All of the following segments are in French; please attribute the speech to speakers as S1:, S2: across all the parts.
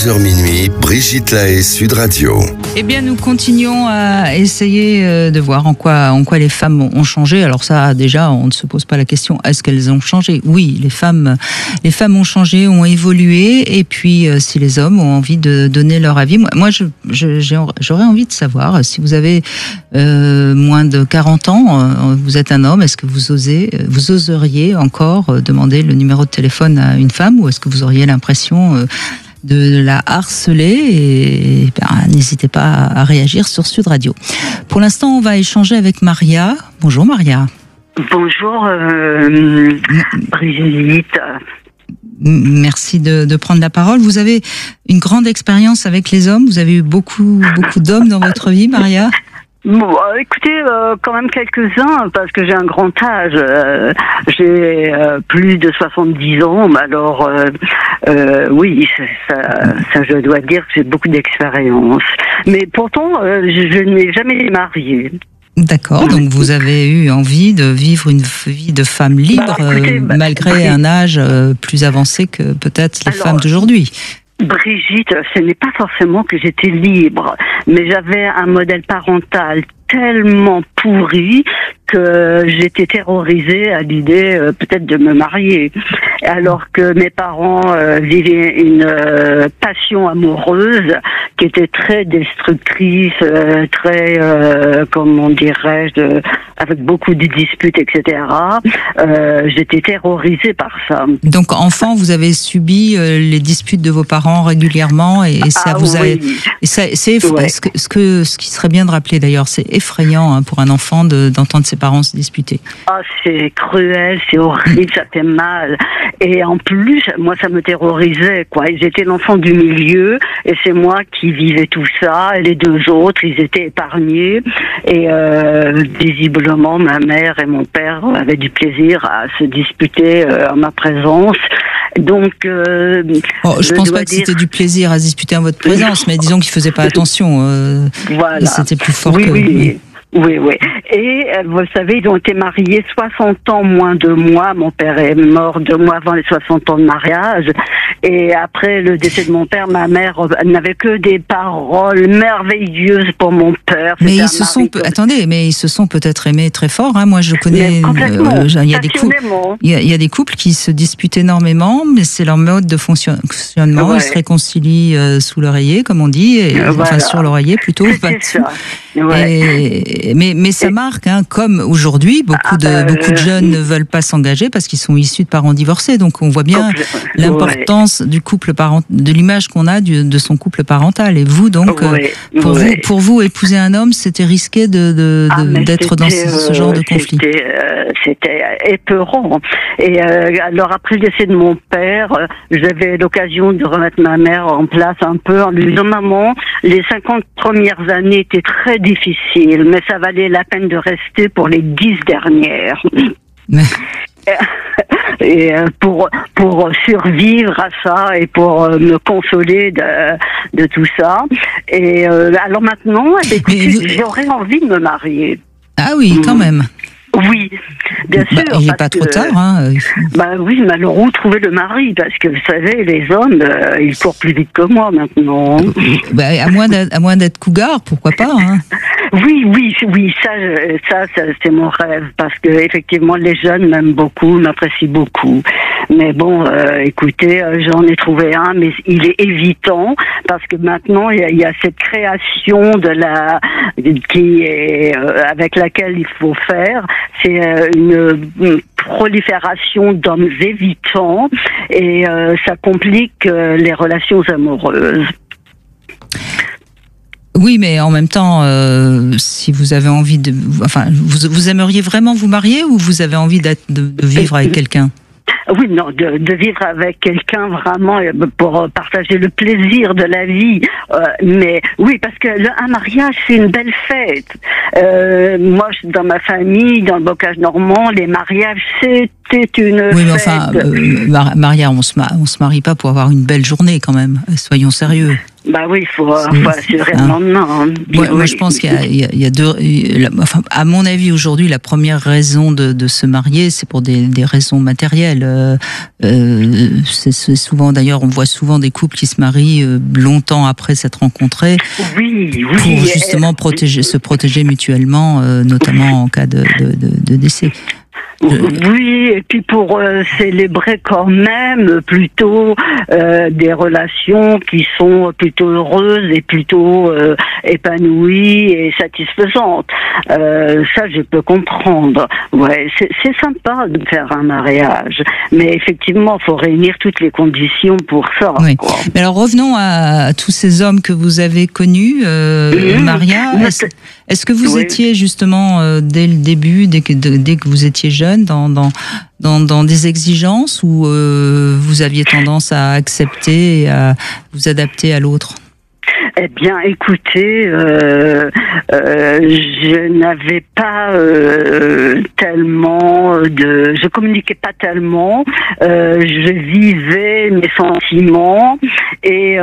S1: 11h minuit, Brigitte Lahaie, Sud Radio.
S2: Eh bien, nous continuons à essayer de voir en quoi les femmes ont changé. Alors ça, déjà, on ne se pose pas la question, est-ce qu'elles ont changé ? Oui, les femmes ont changé, ont évolué. Et puis, si les hommes ont envie de donner leur avis, moi j'aurais envie de savoir, si vous avez moins de 40 ans, vous êtes un homme, est-ce que vous oseriez encore demander le numéro de téléphone à une femme, ou est-ce que vous auriez l'impression de la harceler? Et n'hésitez pas à réagir sur Sud Radio. Pour l'instant, on va échanger avec Maria. Bonjour Maria.
S3: Bonjour Brigitte.
S2: Merci de prendre la parole. Vous avez une grande expérience avec les hommes. Vous avez eu beaucoup d'hommes dans votre vie, Maria.
S3: Bon, écoutez, quand même quelques-uns, parce que j'ai un grand âge. J'ai plus de 70 ans, alors oui, ça je dois dire que j'ai beaucoup d'expérience. Mais pourtant, je n'ai jamais marié.
S2: D'accord, donc vous avez eu envie de vivre une vie de femme libre, malgré un âge plus avancé que peut-être les femmes d'aujourd'hui.
S3: Brigitte, ce n'est pas forcément que j'étais libre, mais j'avais un modèle parental tellement pourri que j'étais terrorisée à l'idée peut-être de me marier. Alors que mes parents vivaient une passion amoureuse qui était très destructrice, très, comment dirais-je, avec beaucoup de disputes, etc. J'étais terrorisée par ça.
S2: Donc enfant, vous avez subi les disputes de vos parents régulièrement, et ça vous a...
S3: Oui.
S2: Et ça, ce qui serait bien de rappeler d'ailleurs, c'est effrayant pour un enfant d'entendre ses parents se disputer.
S3: C'est cruel, c'est horrible, ça fait mal. Et en plus, moi, ça me terrorisait, quoi. J'étais l'enfant du milieu, et c'est moi qui vivais tout ça. Et les deux autres, ils étaient épargnés. Et visiblement, ma mère et mon père avaient du plaisir à se disputer en ma présence. Donc,
S2: je pense pas que c'était du plaisir à se disputer en votre présence, mais disons qu'ils faisaient pas attention.
S3: Voilà.
S2: C'était plus fort que...
S3: Oui. Et vous savez, ils ont été mariés 60 ans moins de moi. Mon père est mort 2 mois avant les 60 ans de mariage. Et après le décès de mon père, ma mère n'avait que des paroles merveilleuses pour mon père.
S2: Mais ils se sont peut-être aimés très fort. Hein. Moi, je connais. Il y a des couples qui se disputent énormément, mais c'est leur mode de fonctionnement. Ouais. Ils se réconcilient sous l'oreiller, comme on dit, enfin sur l'oreiller plutôt. Mais ça marque, hein, comme aujourd'hui, beaucoup de jeunes ne veulent pas s'engager parce qu'ils sont issus de parents divorcés. Donc on voit bien l'importance du couple de l'image qu'on a de son couple parental. Et vous, donc, pour vous, épouser un homme, c'était risqué d'être dans ce genre de conflit.
S3: C'était épeurant. Et alors après le décès de mon père, j'avais l'occasion de remettre ma mère en place un peu en lui disant: maman, les 50 premières années étaient très difficiles, mais ça valait la peine de rester pour les 10 dernières. Et pour survivre à ça et pour me consoler de tout ça. Et alors maintenant, écoutez, j'aurais envie de me marier.
S2: Ah oui, quand même.
S3: Oui, bien sûr.
S2: Il n'est pas trop tard. Hein.
S3: Oui, mais alors où trouver le mari? Parce que vous savez, les hommes, ils courent plus vite que moi maintenant.
S2: À moins d'être cougar, pourquoi pas, hein.
S3: Oui, ça c'est mon rêve, parce que effectivement les jeunes m'aiment beaucoup, m'apprécient beaucoup. Mais bon, écoutez, j'en ai trouvé un, mais il est évitant parce que maintenant il y a cette création qui est avec laquelle il faut faire. C'est une prolifération d'hommes évitants et ça complique les relations amoureuses.
S2: Oui, mais en même temps, si vous avez envie vous aimeriez vraiment vous marier, ou vous avez envie de vivre avec quelqu'un?
S3: Oui, non, de vivre avec quelqu'un vraiment pour partager le plaisir de la vie. Mais oui, parce que un mariage, c'est une belle fête. Moi, dans ma famille, dans le bocage normand, les mariages, c'était une fête.
S2: Oui, mais enfin, Maria, on se marie pas pour avoir une belle journée quand même. Soyons sérieux.
S3: Bah oui, il faut assurer le lendemain.
S2: Moi, je pense qu'il y a deux. Enfin, à mon avis, aujourd'hui, la première raison de se marier, c'est pour des raisons matérielles. C'est souvent, d'ailleurs, on voit souvent des couples qui se marient longtemps après s'être rencontrés.
S3: Oui.
S2: Pour justement se protéger mutuellement, notamment en cas de décès.
S3: Oui, et puis pour célébrer quand même plutôt des relations qui sont plutôt heureuses et plutôt épanouies et satisfaisantes. Ça, je peux comprendre. Ouais, c'est sympa de faire un mariage, mais effectivement, il faut réunir toutes les conditions pour ça.
S2: Oui. Mais alors revenons à tous ces hommes que vous avez connus, Maria. Est-ce que vous étiez justement dès le début, dès que vous étiez jeune, dans des exigences ou vous aviez tendance à accepter et à vous adapter à l'autre?
S3: Eh bien, écoutez, je n'avais pas tellement je communiquais pas tellement. Je vivais mes sentiments et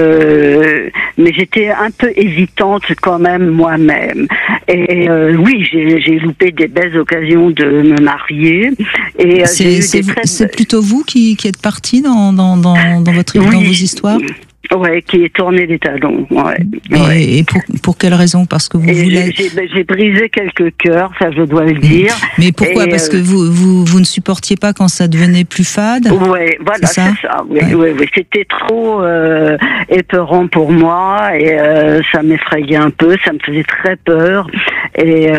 S3: mais j'étais un peu hésitante quand même moi-même. Et oui, j'ai loupé des belles occasions de me marier. Et
S2: c'est plutôt vous qui êtes partie dans vos histoires.
S3: Ouais, qui est tourné des talons. Ouais.
S2: Et pour quelle raison? Parce que vous voulez.
S3: J'ai brisé quelques cœurs, ça je dois le dire.
S2: Mais pourquoi? Parce que vous ne supportiez pas quand ça devenait plus fade?
S3: Ouais, voilà, c'est ça. Oui. C'était trop épeurant pour moi et ça m'effrayait un peu, ça me faisait très peur. Et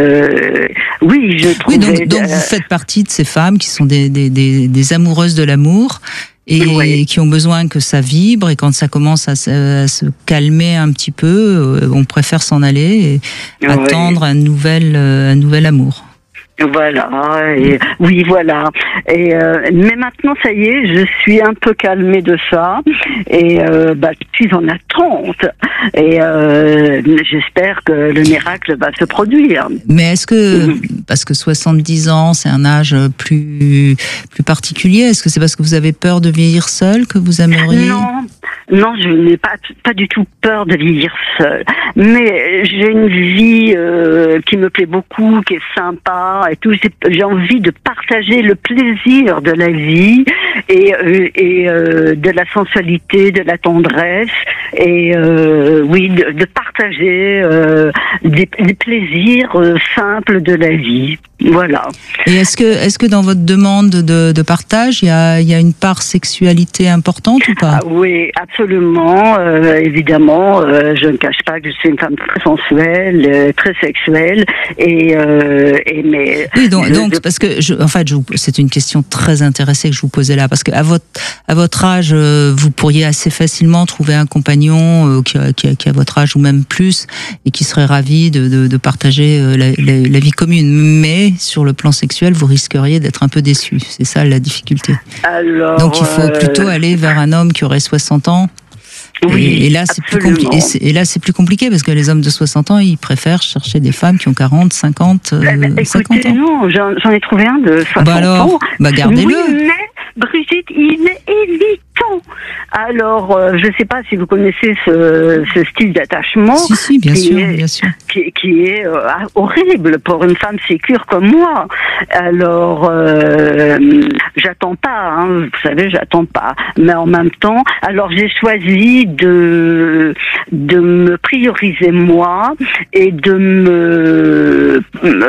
S3: oui, je trouvais.
S2: Oui, donc vous faites partie de ces femmes qui sont des amoureuses de l'amour. Et qui ont besoin que ça vibre, et quand ça commence à se calmer un petit peu, on préfère s'en aller et attendre un nouvel amour.
S3: Voilà, oui, voilà. Et mais maintenant, ça y est, je suis un peu calmée de ça, et je suis en attente. Et j'espère que le miracle va se produire.
S2: Mais est-ce que, parce que 70 ans, c'est un âge plus particulier, est-ce que c'est parce que vous avez peur de vieillir seul que vous aimeriez?
S3: Non, je n'ai pas du tout peur de vieillir seule. Mais j'ai une vie qui me plaît beaucoup, qui est sympa et tout. J'ai envie de partager le plaisir de la vie et de la sensualité, de la tendresse et de partager des plaisirs simples de la vie. Voilà.
S2: Et est-ce que dans votre demande de partage, il y a une part sexualité importante ou pas?
S3: Oui, absolument. Évidemment, je ne cache pas que je suis une femme très sensuelle, très sexuelle, mais.
S2: Oui, donc parce que c'est une question très intéressée que je vous posais là, parce que à votre âge, vous pourriez assez facilement trouver un compagnon qui a votre âge ou même plus et qui serait ravi de partager la vie commune, mais sur le plan sexuel, vous risqueriez d'être un peu déçu. C'est ça la difficulté.
S3: Alors,
S2: donc il faut plutôt aller vers un homme qui aurait 60 ans.
S3: Oui,
S2: et là, c'est plus compliqué. Et là, c'est plus compliqué parce que les hommes de 60 ans, ils préfèrent chercher des femmes qui ont 40, 50, 50 ans.
S3: Non, j'en ai trouvé un de 60 ans.
S2: Gardez-le.
S3: Oui, mais Brigitte, il est évitant. Alors, je ne sais pas si vous connaissez ce style d'attachement.
S2: Si, bien sûr.
S3: Qui est horrible pour une femme sécure comme moi. Alors, j'attends pas, vous savez, j'attends pas. Mais en même temps, alors j'ai choisi de me prioriser moi et de me...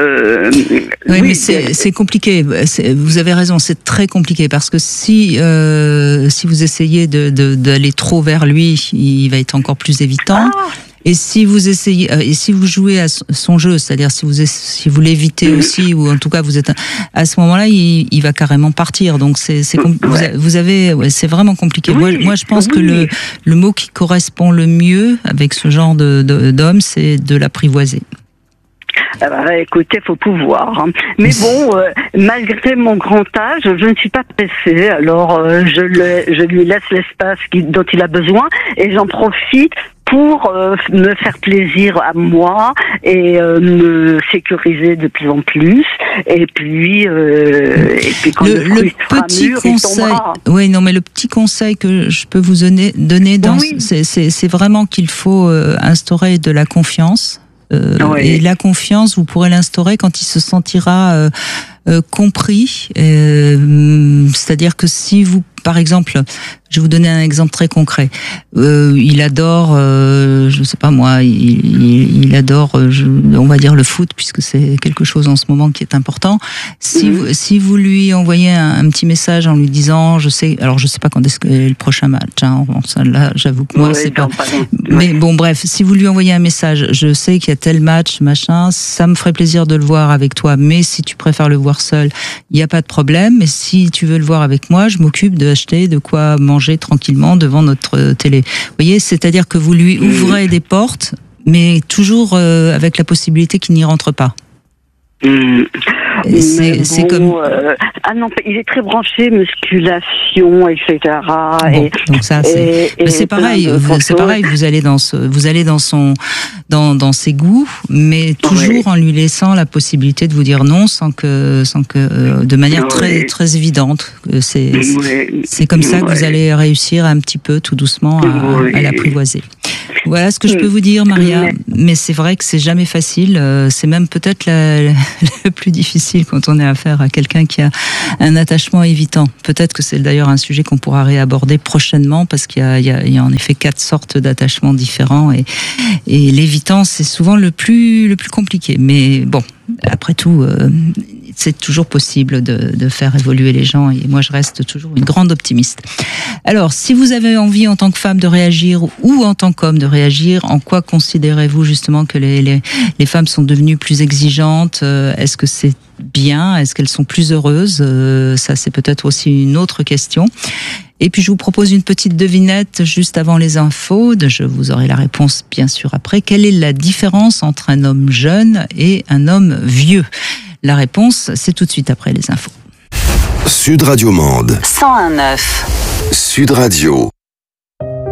S2: mais c'est compliqué. Vous avez raison, c'est très compliqué parce que si vous essayez d'aller trop vers lui, il va être encore plus évitant. Et si vous essayez, et si vous jouez à son jeu, c'est-à-dire si vous l'évitez aussi, ou en tout cas vous êtes à ce moment-là, il va carrément partir. Donc c'est vraiment compliqué. Moi je pense que le mot qui correspond le mieux avec ce genre d'homme, c'est de l'apprivoiser.
S3: Écoutez, faut pouvoir. Hein. Mais bon, malgré mon grand âge, je ne suis pas pressée. Alors, je lui laisse l'espace dont il a besoin et j'en profite pour me faire plaisir à moi et me sécuriser de plus en plus. Et puis quand
S2: le petit conseil, oui, non, mais le petit conseil que je peux vous donner c'est vraiment qu'il faut instaurer de la confiance. Et la confiance, vous pourrez l'instaurer quand il se sentira compris. C'est-à-dire que si vous, par exemple, je vais vous donner un exemple très concret. Il adore, je sais pas moi, il adore, on va dire le foot, puisque c'est quelque chose en ce moment qui est important. Si vous lui envoyez un petit message en lui disant, je sais pas quand est-ce que est le prochain match. Hein, là, j'avoue que moi, c'est pas. Mais bon, bref, si vous lui envoyez un message, je sais qu'il y a tel match, machin, ça me ferait plaisir de le voir avec toi. Mais si tu préfères le voir seul, il y a pas de problème. Mais si tu veux le voir avec moi, je m'occupe d'acheter de quoi manger tranquillement devant notre télé. Vous voyez, c'est-à-dire que vous lui ouvrez des portes, mais toujours avec la possibilité qu'il n'y rentre pas.
S3: C'est comme non, il est très branché musculation, etc.
S2: Bon, donc ça c'est pareil. C'est pareil. Vous allez dans ses goûts, mais toujours en lui laissant la possibilité de vous dire non, sans que de manière très très évidente. C'est comme ça que vous allez réussir un petit peu tout doucement à l'apprivoiser. Voilà ce que je peux vous dire, Maria. Mais c'est vrai que c'est jamais facile. C'est même peut-être le plus difficile quand on est affaire à quelqu'un qui a un attachement évitant. Peut-être que c'est d'ailleurs un sujet qu'on pourra réaborder prochainement parce qu'il y a en effet 4 sortes d'attachements différents et l'évitant c'est souvent le plus compliqué. Mais bon, après tout, c'est toujours possible de faire évoluer les gens et moi je reste toujours une grande optimiste. Alors, si vous avez envie en tant que femme de réagir ou en tant qu'homme de réagir, en quoi considérez-vous justement que les femmes sont devenues plus exigeantes ? Est-ce que c'est bien ? Est-ce qu'elles sont plus heureuses ? Ça, c'est peut-être aussi une autre question. Et puis, je vous propose une petite devinette juste avant les infos. Je vous aurai la réponse, bien sûr, après. Quelle est la différence entre un homme jeune et un homme vieux ? La réponse, c'est tout de suite après les infos.
S1: Sud Radio Mende
S4: 101.9
S1: Sud Radio.